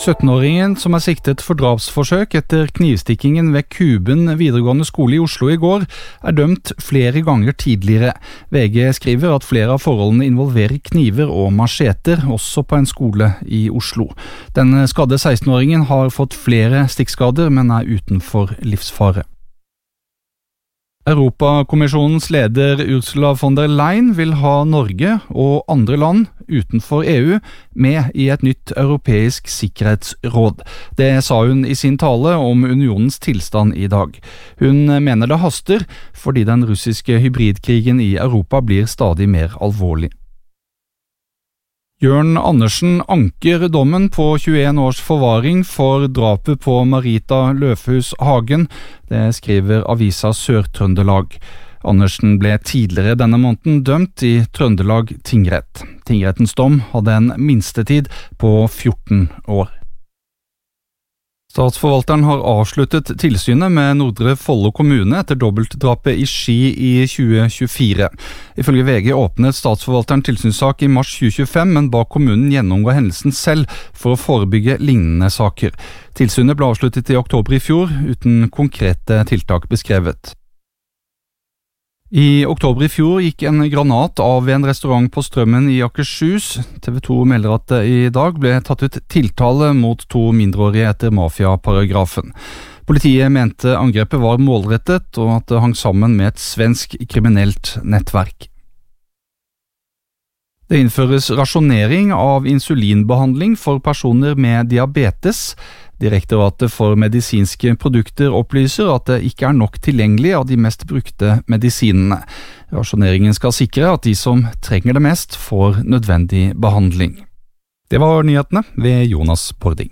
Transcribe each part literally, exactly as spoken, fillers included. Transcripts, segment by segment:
syttenåringen som er siktet for drapsforsøk etter knivstikkingen ved Kuben videregående skole i Oslo i går, er dømt flere ganger tidligere. V G skriver at flere av forholdene involverer kniver og macheter, også på en skole i Oslo. Den skadde sekstenåringen har fått flere stikkskader, men er utenfor livsfare. Europakommisjonens leder Ursula von der Leyen vil ha Norge og andre land utenfor E U med i et nytt europeisk sikkerhetsråd. Det sa hun i sin tale om unionens tilstand i dag. Hun mener det haster fordi den russiske hybridkrigen i Europa blir stadig mer alvorlig. Jørn Andersen anker dommen på tjueen års forvaring for drapet på Marita Løfhus Hagen, det skriver avisa Sør-Trøndelag. Andersen ble tidligere denne måneden dømt i Trøndelag tingrett. Tingrettens dom hadde en minstetid på fjorten år. Statsforvalteren har avsluttet tilsynet med Nordre Follo kommune etter dobbeltdrapet i Ski i tjue tjuefire. Ifølge V G åpnet statsforvalteren tilsynssak i mars tjue tjuefem, men ba kommunen gjennomgå hendelsen selv for å forebygge lignende saker. Tilsynet ble avsluttet i oktober i fjor, uten konkrete tiltak beskrevet. I oktober i fjor gikk en granat av ved en restaurant på Strømmen i Akershus. T V to melder at det i dag ble tatt ut tiltale mot to mindreårige etter mafiaparagrafen. Politiet mente angrepet var målrettet og at det hang sammen med et svensk kriminelt nettverk. Det innføres rasjonering av insulinbehandling for personer med diabetes. Direktoratet for medisinske produkter opplyser at det ikke er nok tilgjengelig av de mest brukte medisinene. Rasjoneringen skal sikre at de som trenger det mest får nødvendig behandling. Det var nyhetene ved Jonas Pording.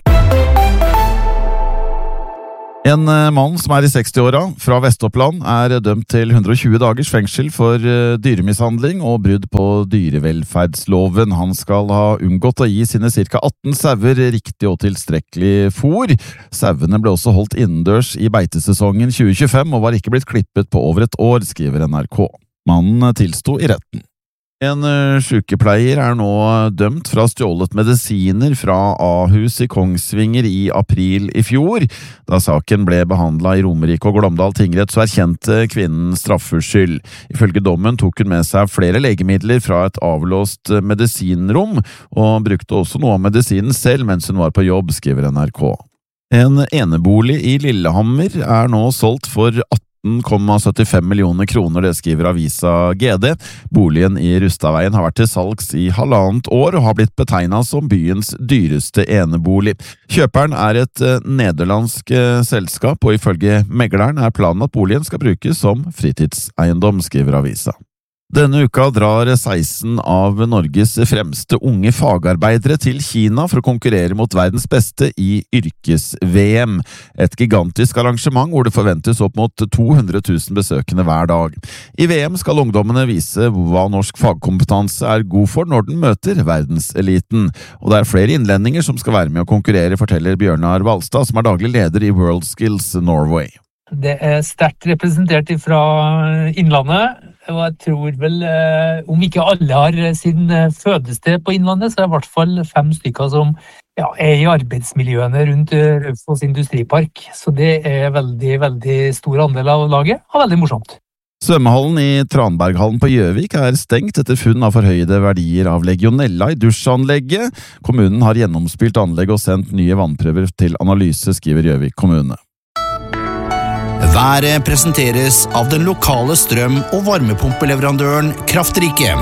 En mann som er i sekstiåra fra Vestoppland er dømt til hundre og tjue dagers fengsel for dyremishandling og brudd på dyrevelferdsloven. Han skal ha unngått å gi sine ca. atten sauer riktig og tilstrekkelig fôr. Sauene ble også holdt innendørs i beitesesongen tjue tjuefem og var ikke blitt klippet på over et år, skriver N R K. Mannen tilsto i retten. En sykepleier er nå dømt fra stjålet medisiner fra Ahus i Kongsvinger i april i fjor. Da saken ble behandlet i Romerike og Glåmdal tingrett, så erkjente kvinnen straffskyld. Ifølge dommen tok hun med seg flere legemidler fra et avlåst medisinrom, og brukte også noe av medisinen selv mens hun var på jobb, skriver N R K. En enebolig i Lillehammer er nå solgt for atten komma syttifem millioner kroner, det skriver avisa G D. Boligen i Rustadveien har vært til salgs i halvannet år og har blitt betegnet som byens dyreste enebolig. Kjøperen er et nederlandsk selskap, og ifølge megleren er planen at boligen skal brukes som fritidseiendom, skriver avisa. Denne uka drar seksten av Norges fremste unge fagarbeidere til Kina for å konkurrere mot verdens beste i yrkes-V M. Et gigantisk arrangement hvor det forventes opp mot to hundre tusen besøkende hver dag. I V M skal ungdommene vise hva norsk fagkompetanse er god for når den møter verdenseliten. Og det er flere innlendinger som skal være med å konkurrere, forteller Bjørnar Valstad, som er daglig leder i World Skills Norway. Det er sterkt representert fra Innlandet, og jeg tror vel, om ikke alle har sin fødested på Innlandet, så er det i hvert fall fem stykker som ja, er i arbeidsmiljøene rundt Raufoss industripark. Så det er veldig, veldig stor andel av laget, og veldig morsomt. Svømmehallen i Tranberghallen på Gjøvik er stengt etter funn av forhøyede verdier av legionella i dusjanlegget. Kommunen har gjennomspilt anlegget og sendt nye vannprøver til analyse, skriver Gjøvik kommune. Været presenteres av den lokale strøm- og varmepumpeleverandøren Kraftrike.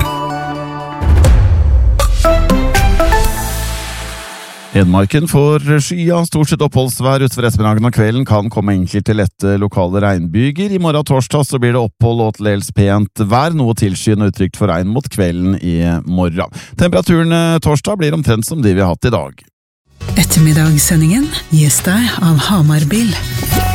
Hedmarken får skya, stort sett oppholdsvær utover ettermiddagen og kvelden, kan komme enkelt til lette lokale regnbyger. I morgen torsdag så blir det opphold og til dels pent vær, noe tilskyende utrygt for regn mot kvelden i morgen. Temperaturen torsdag blir omtrent som de vi har hatt i dag. Ettermiddagssendingen gis deg av Hamarbil.